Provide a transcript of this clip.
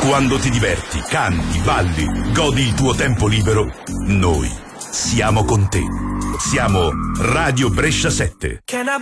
Quando ti diverti, canti, balli, godi il tuo tempo libero, noi siamo con te. Siamo Radio Brescia 7. Can I